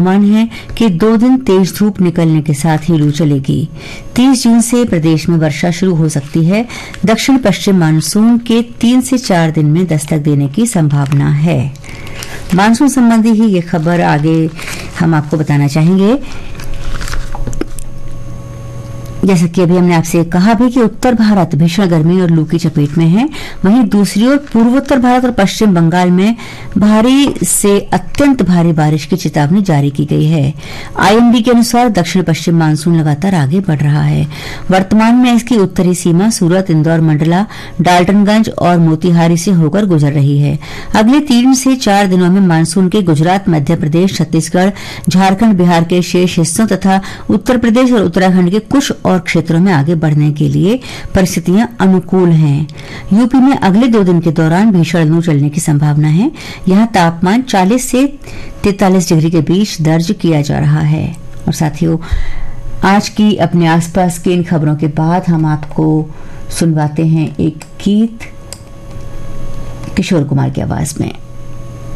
अनुमान है कि 2 दिन तेज धूप निकलने के साथ ही लू चलेगी। 30 जून से प्रदेश में वर्षा शुरू हो सकती है। दक्षिण पश्चिम मानसून के 3 से 4 दिन में दस्तक देने की संभावना है। मानसून संबंधी ही ये खबर आगे हम आपको बताना चाहेंगे। जैसा कि अभी हमने आपसे कहा भी कि उत्तर भारत भीषण गर्मी और लू की चपेट में है, वहीं दूसरी ओर पूर्वोत्तर भारत और पश्चिम बंगाल में भारी से अत्यंत भारी बारिश की चेतावनी जारी की गई है। आईएमडी के अनुसार दक्षिण पश्चिम मानसून लगातार आगे बढ़ रहा है। वर्तमान में इसकी उत्तरी सीमा सूरत, इंदौर, मंडला, डाल्टनगंज और मोतिहारी से होकर गुजर रही है। अगले 3 से 4 दिनों में मानसून के गुजरात, मध्य प्रदेश, छत्तीसगढ़, झारखंड, बिहार के शेष हिस्सों तथा उत्तर प्रदेश और उत्तराखंड के कुछ और क्षेत्रों में आगे बढ़ने के लिए परिस्थितियां अनुकूल हैं। यूपी में अगले 2 दिन के दौरान भीषण लू चलने की संभावना है। यहां तापमान 40 से 43 डिग्री के बीच दर्ज किया जा रहा है। और साथियों, आज की अपने आसपास की इन खबरों के बाद हम आपको सुनवाते हैं एक गीत किशोर कुमार की आवाज में।